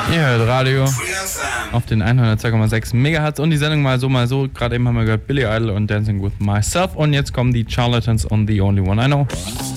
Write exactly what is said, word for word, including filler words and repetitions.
Ihr hört Radio auf den hundertzwei Komma sechs Megahertz und die Sendung mal so, mal so. Gerade eben haben wir gehört Billy Idol und Dancing with Myself und jetzt kommen die Charlatans on The Only One I Know.